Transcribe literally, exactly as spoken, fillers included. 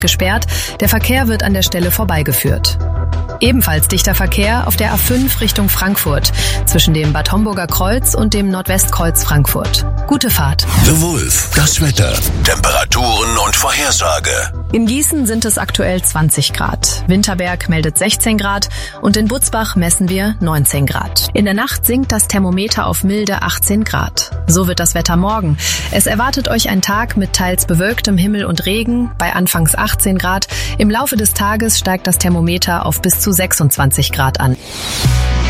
gesperrt. Der Verkehr wird an der Stelle vorbeigeführt. Ebenfalls dichter Verkehr auf der A fünf Richtung Frankfurt, zwischen dem Bad Homburger Kreuz und dem Nordwestkreuz Frankfurt. Gute Fahrt. The Wolf, das Wetter, Temperaturen und Vorhersage. In Gießen sind es aktuell zwanzig Grad. Winterberg meldet sechzehn Grad und in Butzbach messen wir neunzehn Grad. In der Nacht sinkt das Thermometer auf milde achtzehn Grad. So wird das Wetter morgen. Es erwartet euch ein Tag mit teils bewölktem Himmel und Regen bei anfangs achtzehn Grad. Im Laufe des Tages steigt das Thermometer auf bis zu sechsundzwanzig Grad an.